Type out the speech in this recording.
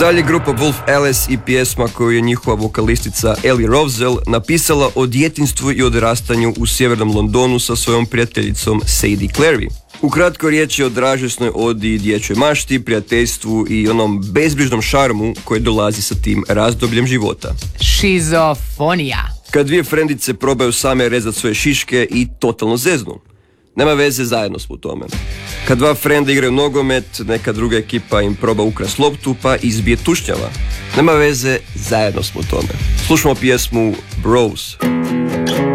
Dalje grupa Wolf Alice i pjesma koju je njihova vokalistica Ellie Rovzel napisala o djetinjstvu i odrastanju u sjevernom Londonu sa svojom prijateljicom Sadie Clarey. Ukratko, riječ je o dražesnoj odi dječjoj mašti, prijateljstvu i onom bezbrižnom šarmu koji dolazi sa tim razdobljem života. Šizofonija. Kad dvije frendice probaju same rezati svoje šiške i totalno zeznu. Nema veze, zajedno smo u tome. Kad dva frenda igraju nogomet, neka druga ekipa im proba ukrast loptu pa izbije tušnjava. Nema veze, zajedno smo u tome. Slušamo pjesmu Bros.